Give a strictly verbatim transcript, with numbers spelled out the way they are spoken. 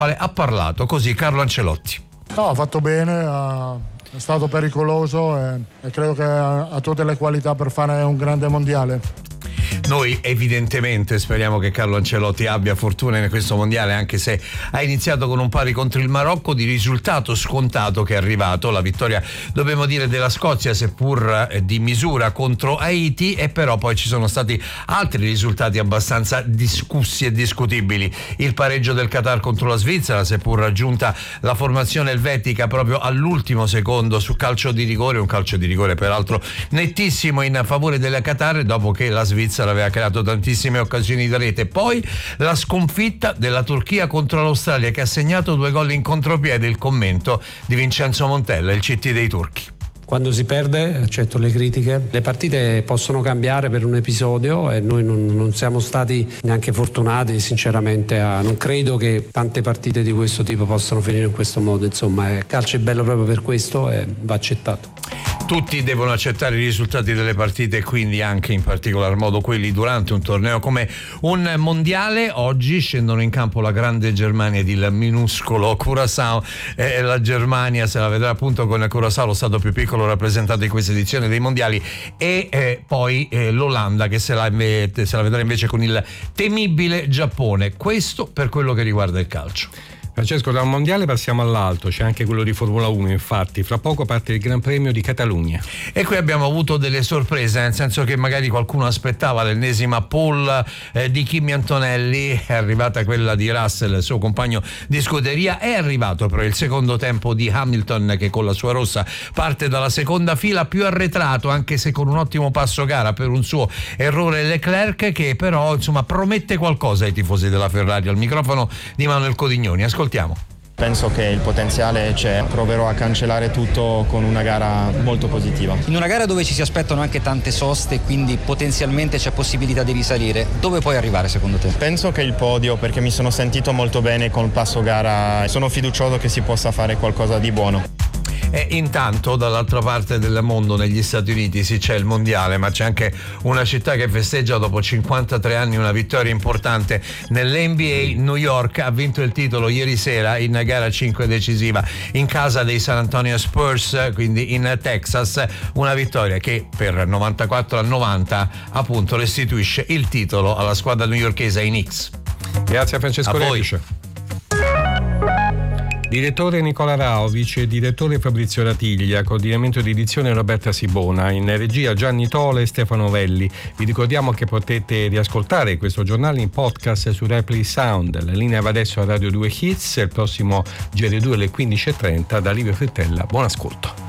ha parlato così Carlo Ancelotti. No, ha fatto bene, ha, è stato pericoloso e, e credo che ha, ha tutte le qualità per fare un grande mondiale. Noi evidentemente speriamo che Carlo Ancelotti abbia fortuna in questo mondiale, anche se ha iniziato con un pari contro il Marocco, di risultato scontato che è arrivato, la vittoria, dobbiamo dire, della Scozia, seppur di misura, contro Haiti, e però poi ci sono stati altri risultati abbastanza discussi e discutibili. Il pareggio del Qatar contro la Svizzera, seppur raggiunta la formazione elvetica proprio all'ultimo secondo su calcio di rigore, un calcio di rigore peraltro nettissimo in favore della Qatar, dopo che la Svizzera aveva creato tantissime occasioni da rete. Poi la sconfitta della Turchia contro l'Australia, che ha segnato due gol in contropiede. Il commento di Vincenzo Montella, il C T dei turchi. Quando si perde accetto le critiche, le partite possono cambiare per un episodio e noi non, non siamo stati neanche fortunati sinceramente, a, non credo che tante partite di questo tipo possano finire in questo modo, insomma il calcio è bello proprio per questo e va accettato. Tutti devono accettare i risultati delle partite e quindi anche in particolar modo quelli durante un torneo come un mondiale. Oggi scendono in campo la grande Germania ed il minuscolo Curaçao. Eh, la Germania se la vedrà appunto con il Curaçao, lo stato più piccolo rappresentato in questa edizione dei mondiali, e eh, poi eh, l'Olanda che se la, se la vedrà invece con il temibile Giappone. Questo per quello che riguarda il calcio. Francesco, da un mondiale passiamo all'altro, c'è anche quello di Formula uno, infatti fra poco parte il Gran Premio di Catalogna. E qui abbiamo avuto delle sorprese, nel senso che magari qualcuno aspettava l'ennesima pole eh, di Kimi Antonelli, è arrivata quella di Russell, il suo compagno di scuderia, è arrivato però il secondo tempo di Hamilton, che con la sua rossa parte dalla seconda fila, più arretrato, anche se con un ottimo passo gara per un suo errore Leclerc, che però insomma promette qualcosa ai tifosi della Ferrari. Al microfono di Manuel Codignoni, ascoltiamo. Penso che il potenziale c'è, proverò a cancellare tutto con una gara molto positiva. In una gara dove ci si aspettano anche tante soste, quindi potenzialmente c'è possibilità di risalire, dove puoi arrivare secondo te? Penso che il podio, perché mi sono sentito molto bene col passo gara, sono fiducioso che si possa fare qualcosa di buono. E intanto dall'altra parte del mondo, negli Stati Uniti, sì, c'è il mondiale, ma c'è anche una città che festeggia dopo cinquantatré anni una vittoria importante nell'N B A. New York ha vinto il titolo ieri sera in gara cinque decisiva in casa dei San Antonio Spurs, quindi in Texas, una vittoria che per novantaquattro a novanta appunto restituisce il titolo alla squadra newyorkese, ai Knicks. Grazie a Francesco Repice. Direttore Nicola Rao, vice direttore Fabrizio Ratiglia, coordinamento di edizione Roberta Sibona, in regia Gianni Tole e Stefano Velli. Vi ricordiamo che potete riascoltare questo giornale in podcast su Replay Sound. La linea va adesso a Radio due Hits, il prossimo G R due alle quindici e trenta da Livio Frittella. Buon ascolto.